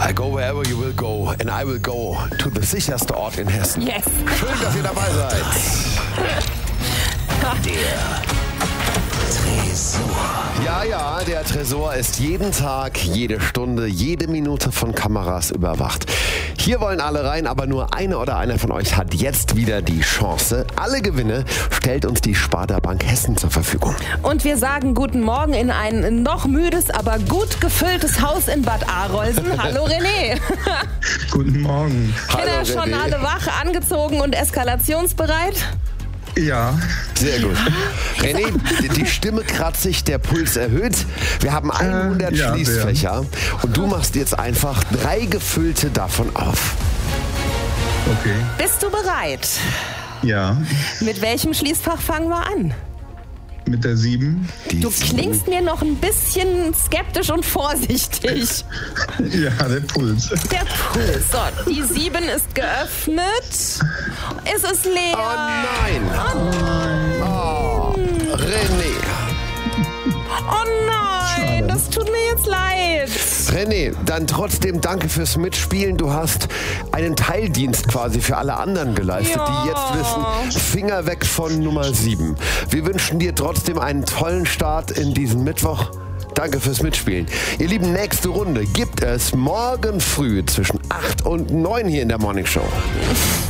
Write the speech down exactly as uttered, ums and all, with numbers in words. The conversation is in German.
I go wherever you will go and I will go to the sicherste Ort in Hessen. Yes. Schön, dass ihr dabei seid. Der Tresor. Ja, ja, der Tresor ist jeden Tag, jede Stunde, jede Minute von Kameras überwacht. Hier wollen alle rein, aber nur eine oder einer von euch hat jetzt wieder die Chance. Alle Gewinne stellt uns die Sparda Bank Hessen zur Verfügung. Und wir sagen guten Morgen in ein noch müdes, aber gut gefülltes Haus in Bad Arolsen. Hallo René. Guten Morgen. Hallo, Kinder schon René. alle wach, angezogen und eskalationsbereit? Ja, Sehr gut. René, die Stimme kratzig, der Puls erhöht. Wir haben hundert Äh, ja, Schließfächer und du machst jetzt einfach drei gefüllte davon auf. okay. Bist du bereit? Ja, Mit welchem Schließfach fangen wir an? mit der sieben. Die Du sieben. klingst mir noch ein bisschen skeptisch und vorsichtig. Ja, der Puls. Der Puls. So, die sieben ist geöffnet. Es ist leer. Oh nein! Oh, René. Oh nein, das tut mir jetzt leid. René, dann trotzdem danke fürs Mitspielen. Du hast einen Teildienst quasi für alle anderen geleistet, Ja. die jetzt wissen, Finger weg von Nummer sieben. Wir wünschen dir trotzdem einen tollen Start in diesen Mittwoch. Danke fürs Mitspielen. Ihr Lieben, nächste Runde gibt es morgen früh zwischen acht und neun hier in der Morning Show.